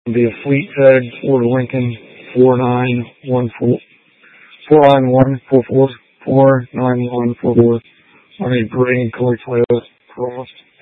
It'll be a fleet tag Ford Lincoln 49144 on a gray and color Toyota Cross.